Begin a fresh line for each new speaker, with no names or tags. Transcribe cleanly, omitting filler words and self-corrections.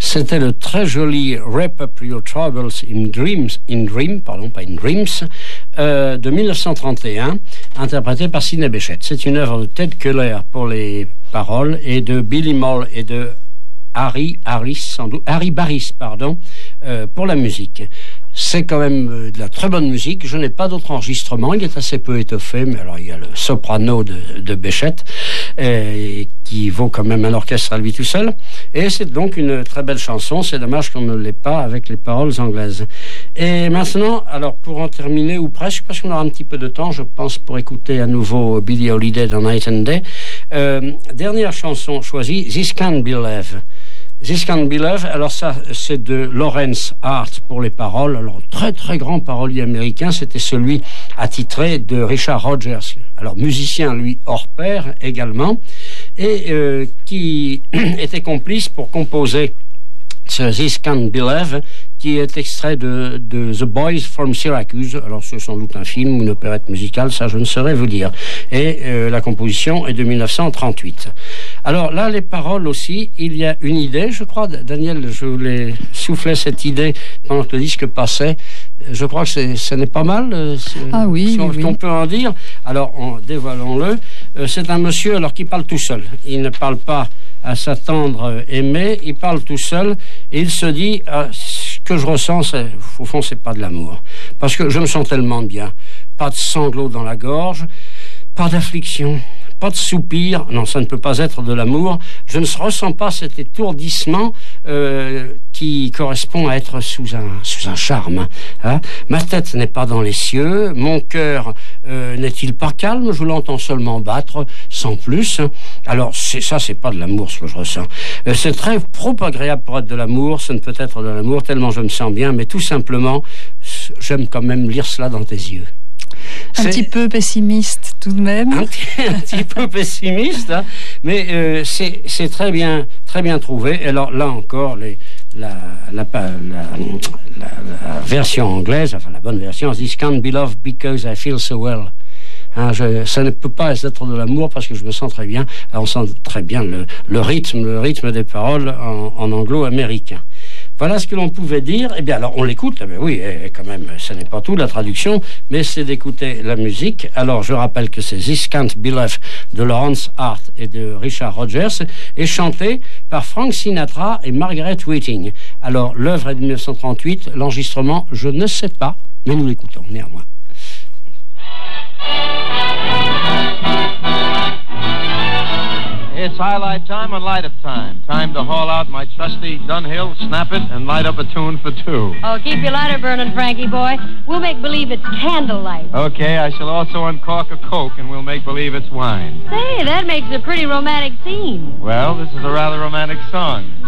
C'était le très joli Wrap Up Your Troubles in Dreams, de 1931, interprété par Sidney Bechet. C'est une œuvre de Ted Keller pour les paroles et de Billy Moll et de Harry Barris, pour la musique. C'est quand même de la très bonne musique. Je n'ai pas d'autre enregistrement. Il est assez peu étoffé, mais alors il y a le soprano de Bechet, qui vaut quand même un orchestre à lui tout seul. Et c'est donc une très belle chanson. C'est dommage qu'on ne l'ait pas avec les paroles anglaises. Et maintenant, alors pour en terminer, ou presque, parce qu'on aura un petit peu de temps, je pense, pour écouter à nouveau Billie Holiday dans Night and Day. Dernière chanson choisie, This Can't Be Love. This Can't Be Love, alors ça, c'est de Lawrence Hart pour les paroles. Alors, très très grand parolier américain, c'était celui attitré de Richard Rodgers. Alors, musicien, lui, hors pair également, et qui était complice pour composer ce This Can't Be Love, qui est extrait de The Boys from Syracuse. Alors, c'est sans doute un film ou une opérette musicale, ça je ne saurais vous dire. Et la composition est de 1938. Alors là, les paroles aussi, il y a une idée, je crois, Daniel, je voulais souffler cette idée pendant que le disque passait. Je crois que ce n'est pas mal,
oui.
qu'on peut en dire. Alors, dévoilons-le. C'est un monsieur alors qui parle tout seul. Il ne parle pas à sa tendre aimée, il parle tout seul et il se dit... ce que je ressens, au fond, c'est pas de l'amour. Parce que je me sens tellement bien. Pas de sanglots dans la gorge, pas d'affliction, pas de soupir. Non, ça ne peut pas être de l'amour. Je ne ressens pas cet étourdissement qui correspond à être sous un charme. Hein. Ma tête n'est pas dans les cieux. Mon cœur n'est-il pas calme? Je l'entends seulement battre, sans plus. Alors, c'est pas de l'amour, ce que je ressens. C'est trop agréable pour être de l'amour. Ce ne peut être de l'amour, tellement je me sens bien. Mais tout simplement, j'aime quand même lire cela dans tes yeux.
Un petit peu pessimiste tout de même.
Un petit peu pessimiste, hein, mais c'est très bien trouvé. Et alors là encore, la version anglaise, enfin la bonne version, This can't be love because I feel so well. Hein, ça ne peut pas être de l'amour parce que je me sens très bien. Alors on sent très bien le rythme des paroles en anglo-américain. Voilà ce que l'on pouvait dire. Eh bien, alors, on l'écoute. Eh bien, oui, quand même, ce n'est pas tout, la traduction, mais c'est d'écouter la musique. Alors, je rappelle que c'est This Can't Be Love de Lawrence Hart et de Richard Rodgers, et chanté par Frank Sinatra et Margaret Whiting. Alors, l'œuvre est de 1938, l'enregistrement, je ne sais pas, mais nous l'écoutons néanmoins.
It's highlight time and light-up time. Time to haul out my trusty Dunhill, snap it, and light up a tune for two.
Oh, keep your lighter burning, Frankie boy. We'll make believe it's candlelight.
Okay, I shall also uncork a Coke, and we'll make believe it's wine.
Say, that makes a pretty romantic scene.
Well, this is a rather romantic song.